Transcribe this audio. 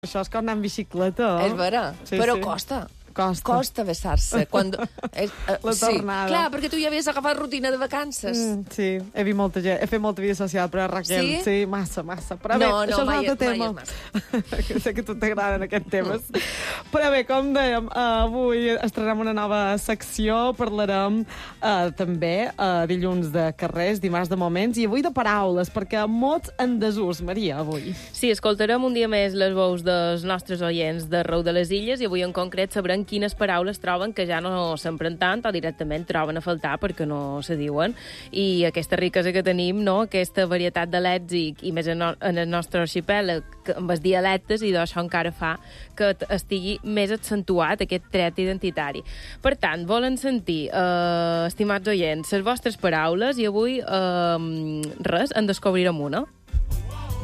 Això és com anar en bicicleta. És vera, Sí, però sí. costa vessar-se. La tornada. Clar, perquè tu ja havies agafat rutina de vacances. Sí, he vist molta gent, he fet molta vida social, però Raquel, sí, massa. Però bé, això és un altre tema. Que sé que a tu t'agraden aquests temes. Però bé, com dèiem, avui estrenem una nova secció, parlarem també dilluns de carrers, dimarts de moments, i avui de paraules, perquè mots en desús, Maria, avui. Sí, escoltarem un dia més les veus dels nostres oients d'arreu de les illes i avui en concret sabrem quines paraules troben que ja no s'empren tant o directament troben a faltar perquè no se diuen. I aquesta riquesa que tenim, no? Aquesta varietat de lèxic i més en el nostre arxipèlag amb els dialectes, i d'això encara fa que estigui més accentuat aquest tret identitari. Per tant, volen sentir, estimats oients, les vostres paraules i avui res, en descobrirem una.